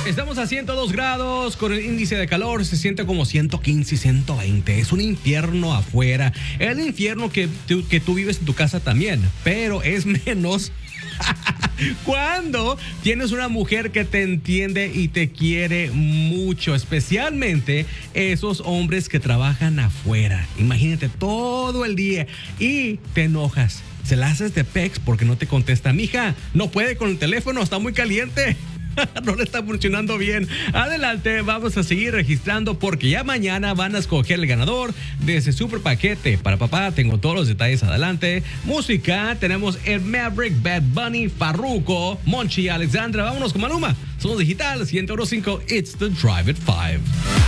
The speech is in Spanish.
Estamos a 102 grados con el índice de calor, se siente como 115 y 120. Es un infierno afuera. El infierno que tú vives en tu casa también, pero es menos cuando tienes una mujer que te entiende y te quiere mucho, especialmente esos hombres que trabajan afuera. Imagínate todo el día y te enojas. Se la haces de pex porque no te contesta. Mija, no puede con el teléfono, está muy caliente. No le está funcionando bien. Adelante, vamos a seguir registrando porque ya mañana van a escoger el ganador de ese super paquete para papá. Tengo todos los detalles adelante. Música, tenemos el Maverick, Bad Bunny, Farruko, Monchi, Alexandra. Vámonos con Maluma. Somos Digital 105. It's the Drive at 5.